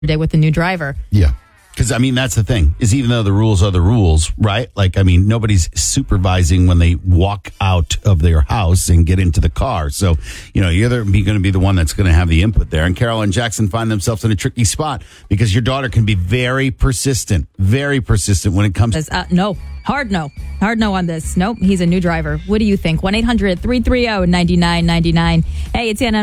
day with the new driver. Yeah. Because, I mean, that's the thing, is even though the rules are the rules, right? Like, I mean, nobody's supervising when they walk out of their house and get into the car. So, you know, you're going to be the one that's going to have the input there. And Carol and Jackson find themselves in a tricky spot because your daughter can be very persistent when it comes to... No. Hard no on this. Nope, he's a new driver. What do you think? 1-800-330-9999. Hey, it's Anna.